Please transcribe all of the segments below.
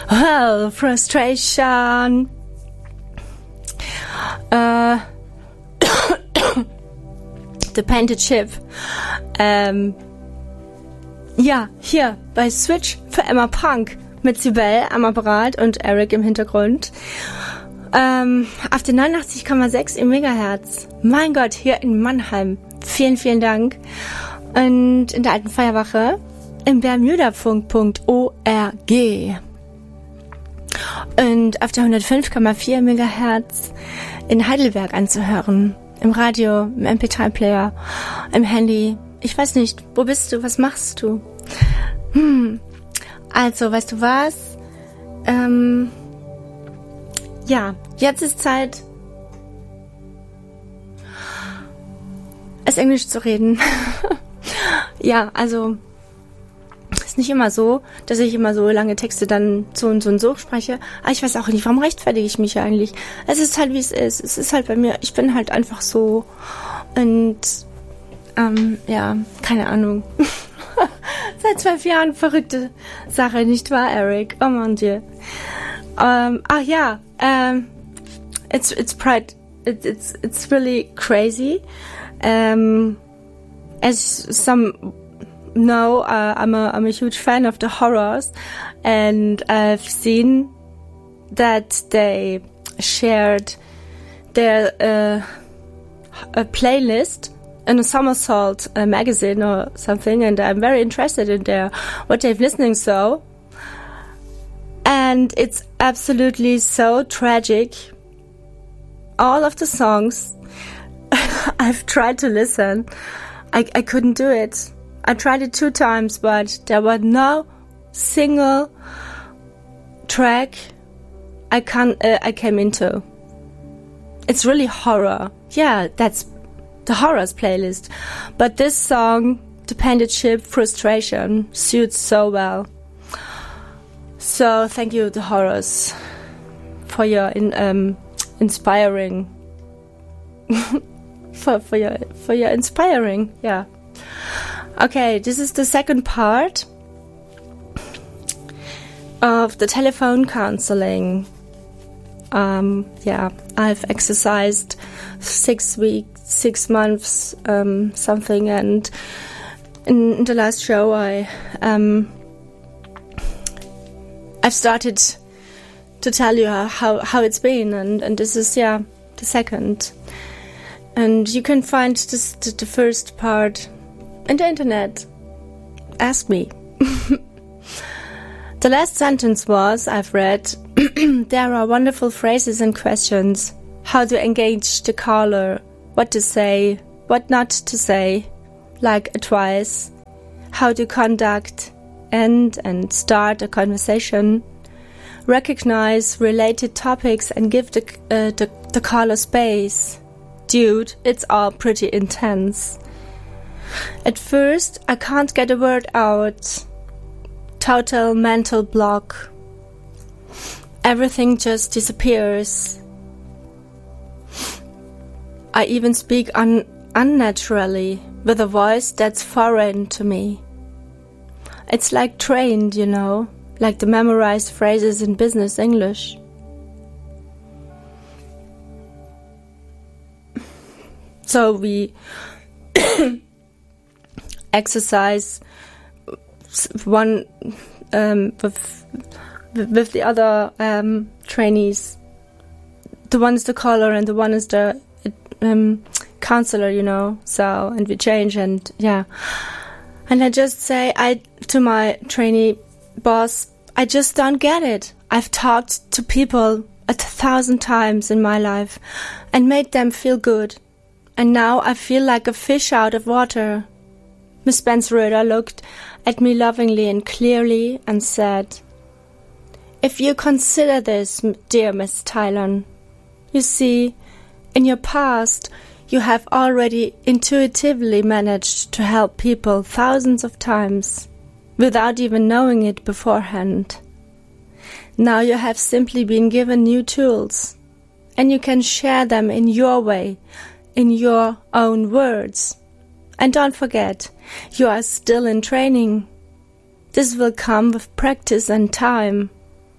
Well, frustration. The Painted Ship. Ja, hier bei Switch für Emma Punk mit Sibel am Apparat und Eric im Hintergrund. Auf den 89,6 im Megahertz. Mein Gott, hier in Mannheim. Vielen, vielen Dank. Und in der alten Feuerwache im bermudafunk.org. Und auf der 105,4 Megahertz in Heidelberg anzuhören. Im Radio, im MP3-Player, im Handy. Ich weiß nicht, wo bist du? Was machst du? Also, weißt du was? Ja, jetzt ist Zeit, es Englisch zu reden. Ja, also ist nicht immer so, dass ich immer so lange Texte dann so und so und so spreche. Aber ich weiß auch nicht, warum rechtfertige ich mich eigentlich? Es ist halt, wie es ist. Es ist halt bei mir, ich bin halt einfach so. Und, ja, keine Ahnung. Seit 12 Jahren verrückte Sache, nicht wahr, Eric? Oh mon Dieu. It's really crazy. As some know, I'm a huge fan of the horrors, and I've seen that they shared their a playlist in a Somersault magazine or something, and I'm very interested in what they've listening so. And it's absolutely so tragic. All of the songs I've tried to listen, I couldn't do it. I tried it 2 times, but there was no single track I came into. It's really horror. Yeah, that's the horrors playlist. But this song, The Painted Ship, Frustration, suits so well. So thank you, The Horrors, for your inspiring, for your inspiring, yeah. Okay, this is the second part of the telephone counseling. Yeah, I've exercised 6 months, something, and in the last show I've started to tell you how it's been, and this is, yeah, the second. And you can find the first part in the internet. Ask me. The last sentence was, I've read, there are wonderful phrases and questions. How to engage the caller, what to say, what not to say, like advice, how to conduct, end and start a conversation, recognize related topics and give the caller space. Dude, it's all pretty intense. At first, I can't get a word out. Total mental block. Everything just disappears. I even speak unnaturally, with a voice that's foreign to me. It's like trained, you know, like the memorized phrases in business English. So we exercise one with the other trainees. The one is the caller and the one is the counselor, you know. So, and we change, and yeah. And I just say to my trainee boss, I just don't get it. I've talked to people 1,000 times in my life and made them feel good. And now I feel like a fish out of water. Miss Spence-Röder looked at me lovingly and clearly and said, if you consider this, dear Miss Tylon, you see, in your past, you have already intuitively managed to help people thousands of times without even knowing it beforehand. Now you have simply been given new tools, and you can share them in your way, in your own words. And don't forget, you are still in training. This will come with practice and time.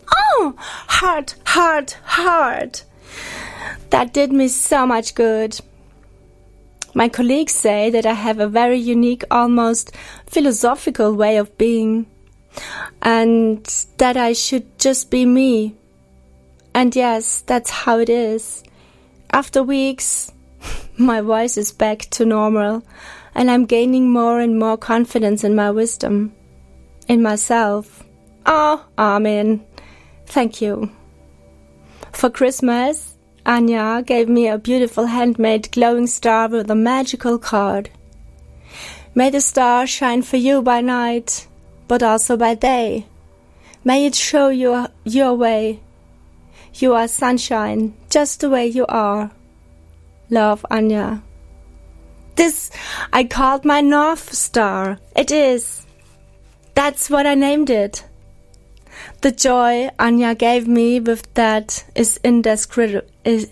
Oh, heart, heart, heart. That did me so much good. My colleagues say that I have a very unique, almost philosophical way of being, and that I should just be me. And yes, that's how it is. After weeks, my voice is back to normal, and I'm gaining more and more confidence in my wisdom, in myself. Oh, amen. Thank you. For Christmas, Anja gave me a beautiful handmade glowing star with a magical card. May the star shine for you by night, but also by day. May it show you your way. You are sunshine, just the way you are. Love, Anja. This I called my North Star. It is. That's what I named it. The joy Anja gave me with that is indescribable.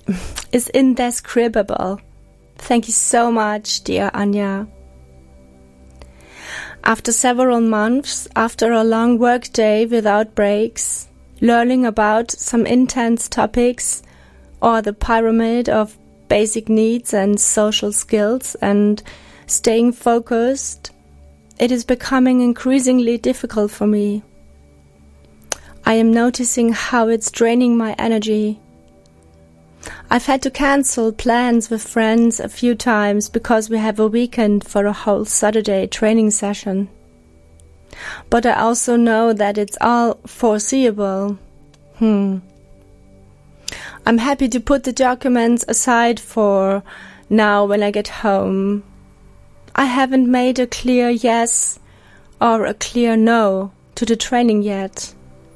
Thank you so much, dear Anja. After several months, after a long work day without breaks, learning about some intense topics or the pyramid of basic needs and social skills and staying focused, it is becoming increasingly difficult for me. I am noticing how it's draining my energy. I've had to cancel plans with friends a few times because we have a weekend for a whole Saturday training session. But I also know that it's all foreseeable. I'm happy to put the documents aside for now when I get home. I haven't made a clear yes or a clear no to the training yet.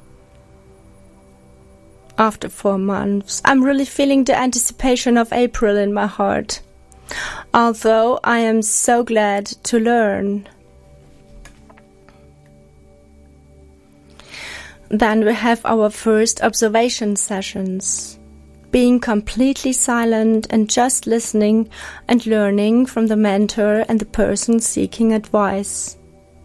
After 4 months, I'm really feeling the anticipation of April in my heart. Although I am so glad to learn. Then we have our first observation sessions. Being completely silent and just listening and learning from the mentor and the person seeking advice.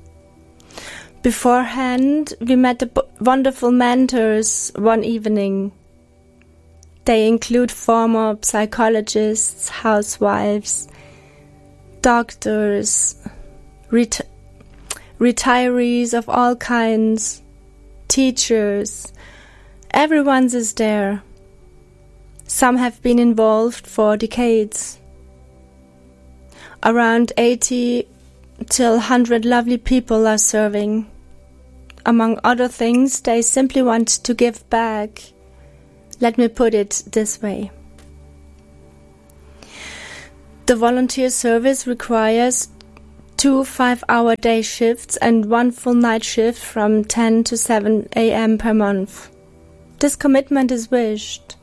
Beforehand, we met the wonderful mentors one evening. They include former psychologists, housewives, doctors, retirees of all kinds, teachers. Everyone is there. Some have been involved for decades. Around 80 till 100 lovely people are serving. Among other things, they simply want to give back. Let me put it this way. The volunteer service requires 2 5-hour day shifts and 1 full night shift from 10 to 7 a.m. per month. This commitment is wished.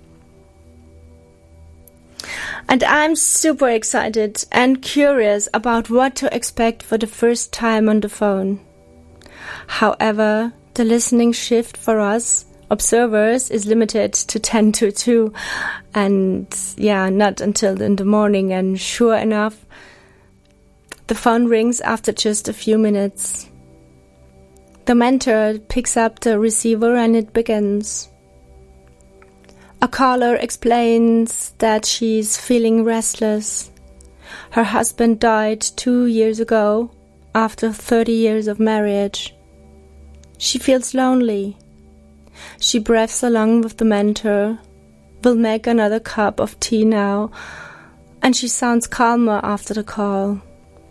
And I'm super excited and curious about what to expect for the first time on the phone. However, the listening shift for us observers is limited to 10 to 2 and not until in the morning, and sure enough, the phone rings after just a few minutes. The mentor picks up the receiver and it begins. A caller explains that she's feeling restless. Her husband died 2 years ago after 30 years of marriage. She feels lonely. She breathes along with the mentor, will make another cup of tea now, and she sounds calmer after the call.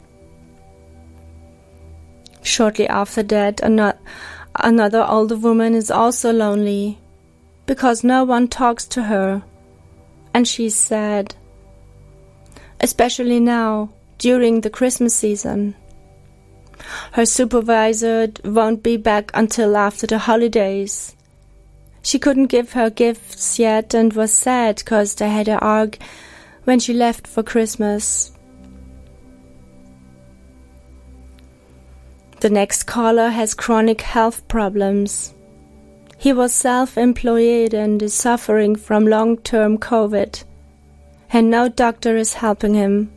Shortly after that, another older woman is also lonely, because no one talks to her, and she's sad. Especially now, during the Christmas season. Her supervisor won't be back until after the holidays. She couldn't give her gifts yet and was sad because they had an arg when she left for Christmas. The next caller has chronic health problems. He was self-employed and is suffering from long-term COVID, and no doctor is helping him.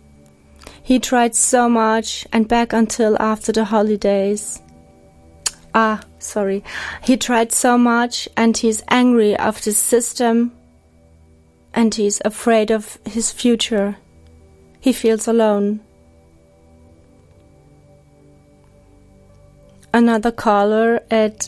He tried so much and back until after the holidays. He tried so much and he's angry of the system and he's afraid of his future. He feels alone. Another caller at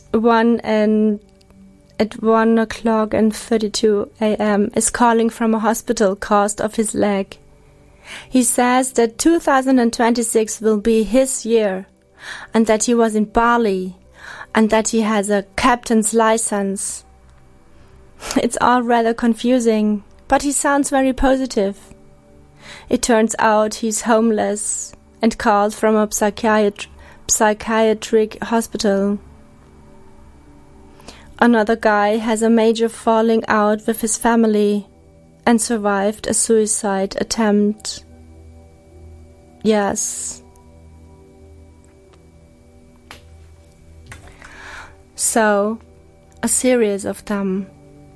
1:32 a.m. is calling from a hospital caused of his leg. He says that 2026 will be his year and that he was in Bali and that he has a captain's license. It's all rather confusing, but he sounds very positive. It turns out he's homeless and called from a psychiatric hospital. Another guy has a major falling out with his family and survived a suicide attempt. Yes. So, a series of them.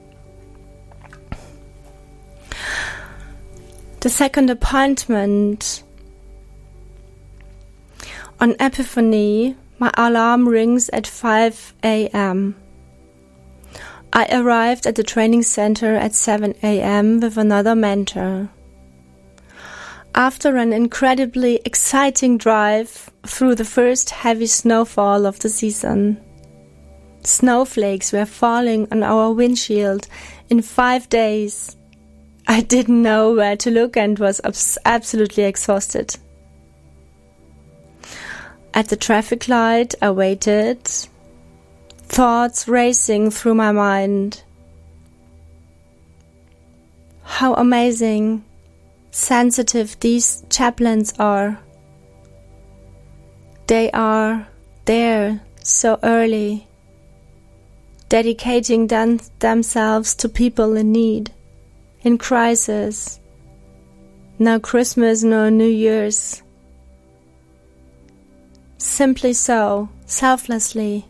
The second appointment. On Epiphany, my alarm rings at 5 a.m. I arrived at the training center at 7 a.m. with another mentor. After an incredibly exciting drive through the first heavy snowfall of the season, snowflakes were falling on our windshield in 5 days. I didn't know where to look and was absolutely exhausted. At the traffic light, I waited, thoughts racing through my mind. How amazing, sensitive these chaplains are. They are there so early, dedicating themselves to people in need, in crisis. No Christmas, no New Year's. Simply so, selflessly.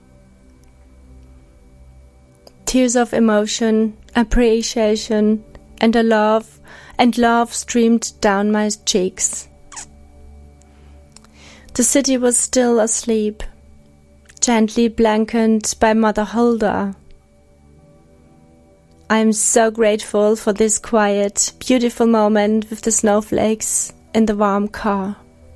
Tears of emotion, appreciation, and love streamed down my cheeks. The city was still asleep, gently blanketed by Mother Hulda. I am so grateful for this quiet, beautiful moment with the snowflakes in the warm car.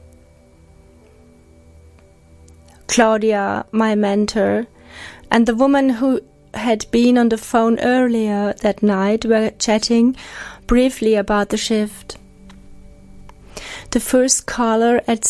Claudia, my mentor, and the woman who had been on the phone earlier that night were chatting briefly about the shift. The first caller at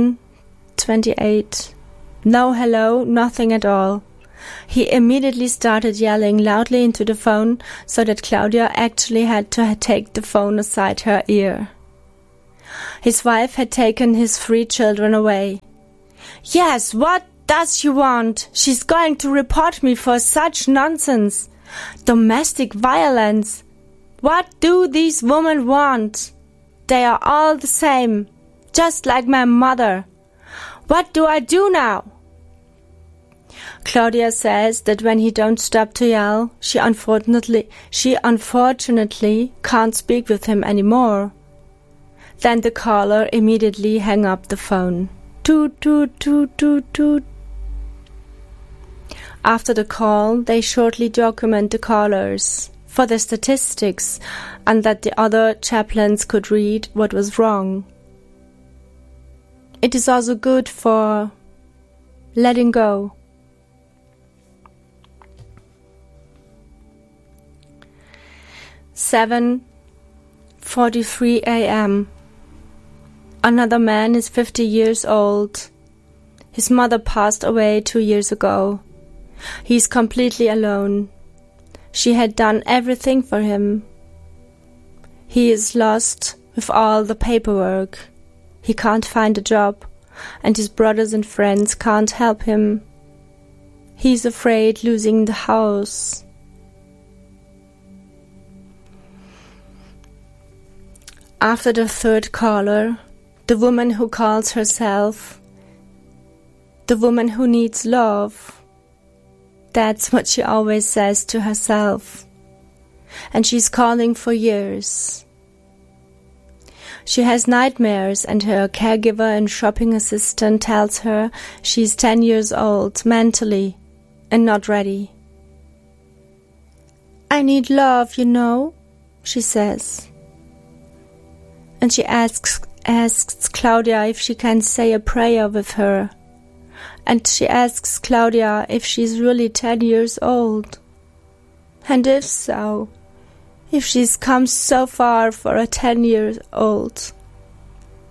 7:28. No hello, nothing at all. He immediately started yelling loudly into the phone so that Claudia actually had to take the phone aside her ear. His wife had taken his 3 children away. Yes, what does she want? She's going to report me for such nonsense. Domestic violence. What do these women want? They are all the same, just like my mother. What do I do now? Claudia says that when he don't stop to yell, she unfortunately can't speak with him anymore. Then the caller immediately hung up the phone. Toot, toot, toot, toot, toot. After the call, they shortly document the callers for the statistics and that the other chaplains could read what was wrong. It is also good for letting go. 7:43 a.m. Another man is 50 years old. His mother passed away 2 years ago. He is completely alone. She had done everything for him. He is lost with all the paperwork. He can't find a job, and his brothers and friends can't help him. He's afraid losing the house. After the third caller, the woman who calls herself the woman who needs love. That's what she always says to herself. And she's calling for years. She has nightmares, and her caregiver and shopping assistant tells her she's 10 years old, mentally, and not ready. "I need love, you know," she says. And she asks Claudia if she can say a prayer with her. And she asks Claudia if she's really 10 years old. And if so, if she's come so far for a 10-year-old.